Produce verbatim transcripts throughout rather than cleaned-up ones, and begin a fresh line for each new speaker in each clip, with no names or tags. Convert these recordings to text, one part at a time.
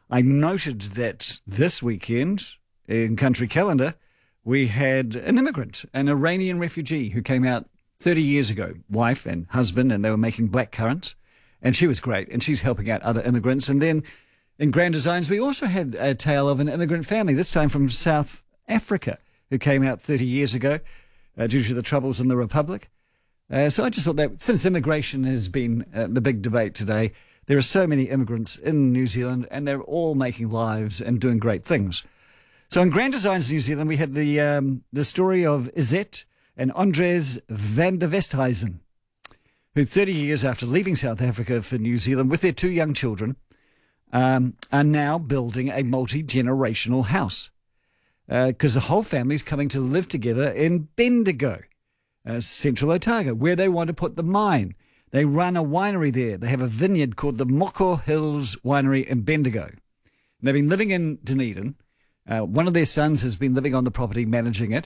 I noted that this weekend in Country Calendar, we had an immigrant, an Iranian refugee who came out thirty years ago, wife and husband, and they were making black currants. And she was great, and she's helping out other immigrants. And then in Grand Designs, we also had a tale of an immigrant family, this time from South Africa, who came out thirty years ago uh, due to the troubles in the Republic. Uh, so I just thought that since immigration has been uh, the big debate today, there are so many immigrants in New Zealand, and they're all making lives and doing great things. So in Grand Designs New Zealand, we had the um, the story of Izette and Andres van der Westhuizen, who thirty years after leaving South Africa for New Zealand with their two young children, um, are now building a multi-generational house. Because uh, the whole family's coming to live together in Bendigo, uh, Central Otago, where they want to put the mine. They run a winery there. They have a vineyard called the Moko Hills Winery in Bendigo. And they've been living in Dunedin. Uh, one of their sons has been living on the property, managing it.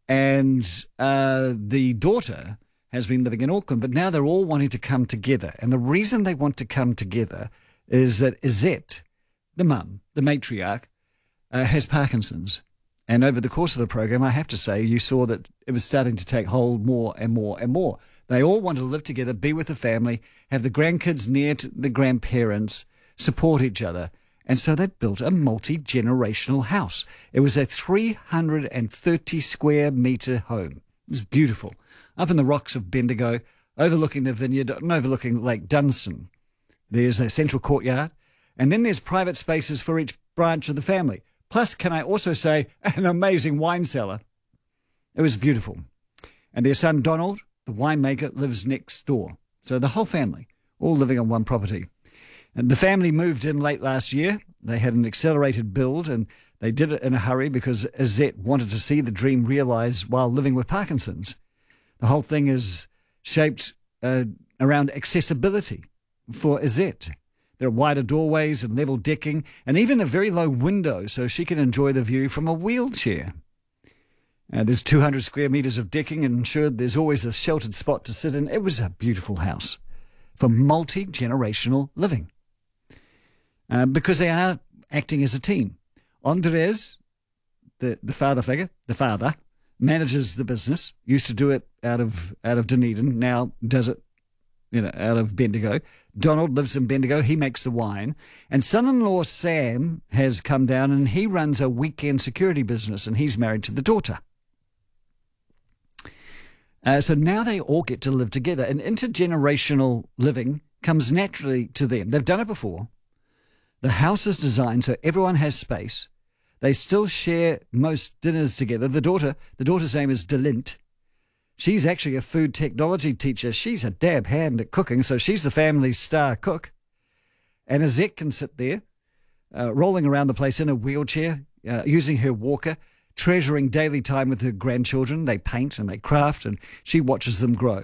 And uh, the daughter has been living in Auckland, but now they're all wanting to come together. And the reason they want to come together is that Izette, the mum, the matriarch, uh, has Parkinson's. And over the course of the program, I have to say, you saw that it was starting to take hold more and more and more. They all want to live together, be with the family, have the grandkids near to the grandparents, support each other. And so they built a multi-generational house. It was a three hundred thirty square metre home. It was beautiful. Up in the rocks of Bendigo, overlooking the vineyard and overlooking Lake Dunstan. There's a central courtyard, and then there's private spaces for each branch of the family. Plus, can I also say, an amazing wine cellar. It was beautiful. And their son Donald, the winemaker, lives next door. So the whole family, all living on one property. And the family moved in late last year. They had an accelerated build, and they did it in a hurry because Izette wanted to see the dream realised while living with Parkinson's. The whole thing is shaped uh, around accessibility for Izette. There are wider doorways and level decking, and even a very low window so she can enjoy the view from a wheelchair. Uh, there's two hundred square metres of decking, and ensured there's always a sheltered spot to sit in. It was a beautiful house for multi-generational living. Uh, because they are acting as a team. Andres, the, the father figure, the father, manages the business, used to do it out of out of Dunedin, now does it you know, out of Bendigo. Donald lives in Bendigo, he makes the wine. And son-in-law Sam has come down and he runs a weekend security business, and he's married to the daughter. Uh, so now they all get to live together, and intergenerational living comes naturally to them. They've done it before. The house is designed so everyone has space. They still share most dinners together. The daughter, the daughter's name is Delint. She's actually a food technology teacher. She's a dab hand at cooking, so she's the family's star cook. And Izette can sit there, uh, rolling around the place in a wheelchair, uh, using her walker, treasuring daily time with her grandchildren. They paint and they craft, and she watches them grow.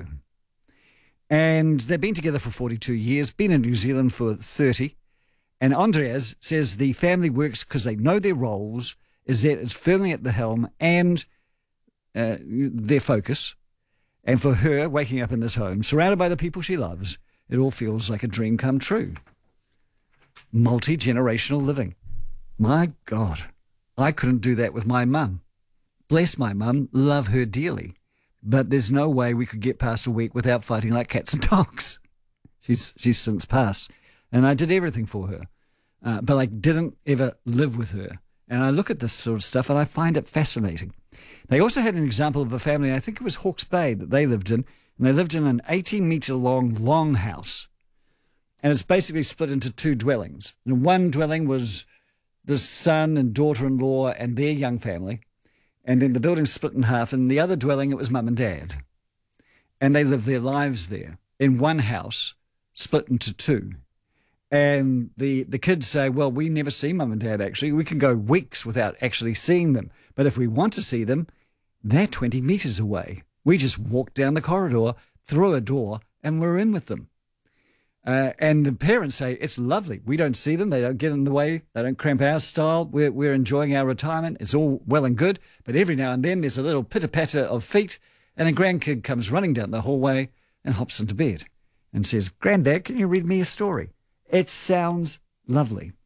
And they've been together for forty-two years, been in New Zealand for thirty. And Andreas says the family works because they know their roles, Izette is firmly at the helm and uh, their focus. And for her, waking up in this home, surrounded by the people she loves, it all feels like a dream come true. Multi-generational living. My God, I couldn't do that with my mum. Bless my mum, love her dearly. But there's no way we could get past a week without fighting like cats and dogs. She's, she's since passed. And I did everything for her. Uh, but I didn't ever live with her. And I look at this sort of stuff and I find it fascinating. They also had an example of a family, I think it was Hawke's Bay that they lived in, and they lived in an eighteen metre long longhouse. And it's basically split into two dwellings. And one dwelling was the son and daughter-in-law and their young family. And then the building split in half. And the other dwelling, it was mum and dad. And they lived their lives there in one house, split into two. And the, the kids say, well, we never see mum and dad, actually. We can go weeks without actually seeing them. But if we want to see them, they're twenty metres away. We just walk down the corridor, through a door, and we're in with them. Uh, and the parents say, it's lovely. We don't see them. They don't get in the way. They don't cramp our style. We're, we're enjoying our retirement. It's all well and good. But every now and then there's a little pitter-patter of feet, and a grandkid comes running down the hallway and hops into bed and says, Granddad, can you read me a story? It sounds lovely.